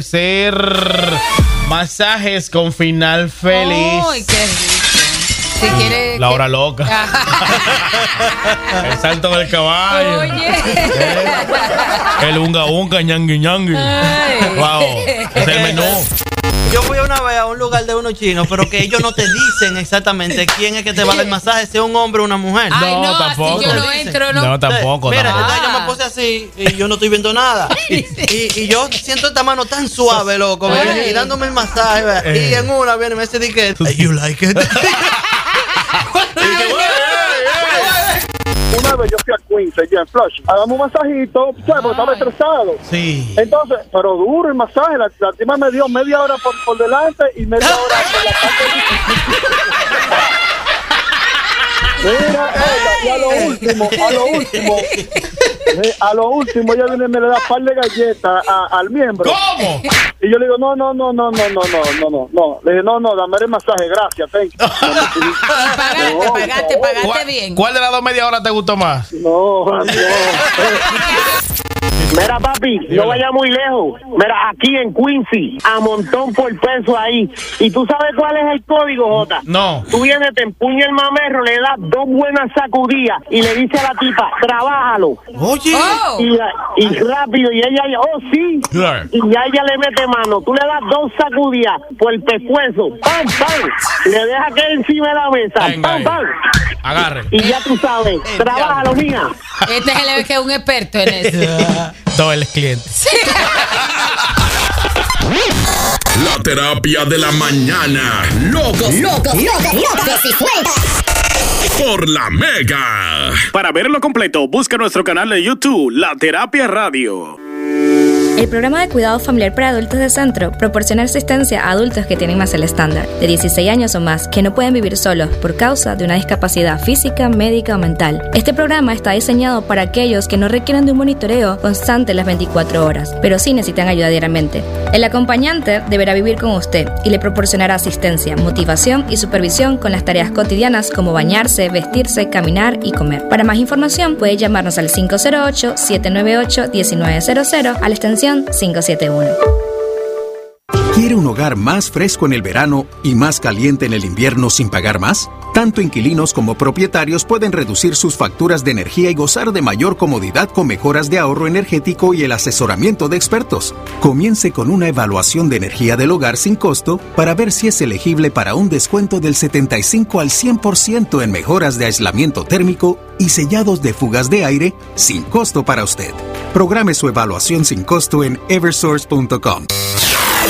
Ser masajes con final feliz. ¡Ay, qué rico! Si quiere la hora loca. El salto del caballo. Oye. El unga unga, ñangui ñangui. Wow, ese es el menú. Yo fui una vez a un lugar de unos chinos, pero que ellos no te dicen exactamente quién es que te va a dar el masaje, si es un hombre o una mujer. Ay, no, tampoco. así yo no entro, ¿no? No, tampoco. Mira, tampoco. entonces yo me puse así y yo no estoy viendo nada. Y yo siento esta mano tan suave, loco, ¿verdad? Y dándome el masaje, ¿verdad? Y en una viene y me dice que you like it. Una vez yo fui a Queens, allá en Flush, hagamos un masajito, ¿sabes? Porque estaba estresado. Sí. Entonces, pero duro el masaje, la tipa me dio media hora por delante y media hora por la parte Mira, y a lo último, ella viene y me le da un par de galletas al miembro. ¿Cómo? Y yo le digo, no. Le dije, no, dame el masaje, gracias, thank you. Pagaste bien. ¿Cuál de las 2 media horas te gustó más? No. Mira, papi, no vaya muy lejos. Mira, aquí en Quincy, a montón por peso ahí. ¿Y tú sabes cuál es el código, Jota? No. Tú vienes, te empuña el mamerro, le das 2 buenas sacudidas y le dice a la tipa, trabájalo. Oye. Oh. Y rápido, y ella, sí. Claro. Y ya ella le mete mano. Tú le das 2 sacudidas por el pescuezo. ¡Pam, pam! Le deja caer encima de la mesa. Venga, ¡Pam, pam! Agarre. Y ya tú sabes, trabájalo, mía. Este es el que es un experto en eso. Todo el cliente. La terapia de la mañana. Locos y sueltas. por la Mega. Para verlo completo, busca nuestro canal de YouTube, La Terapia Radio. El programa de cuidado familiar para adultos de Centro proporciona asistencia a adultos que tienen más el estándar, de 16 años o más, que no pueden vivir solos por causa de una discapacidad física, médica o mental. Este programa está diseñado para aquellos que no requieren de un monitoreo constante las 24 horas, pero sí necesitan ayuda diariamente. El acompañante deberá vivir con usted y le proporcionará asistencia, motivación y supervisión con las tareas cotidianas como bañarse, vestirse, caminar y comer. Para más información puede llamarnos al 508-798-1900 a la extensión 571. ¿Quiere un hogar más fresco en el verano y más caliente en el invierno sin pagar más? Tanto inquilinos como propietarios pueden reducir sus facturas de energía y gozar de mayor comodidad con mejoras de ahorro energético y el asesoramiento de expertos. Comience con una evaluación de energía del hogar sin costo para ver si es elegible para un descuento del 75 al 100% en mejoras de aislamiento térmico y sellados de fugas de aire sin costo para usted. Programe su evaluación sin costo en eversource.com.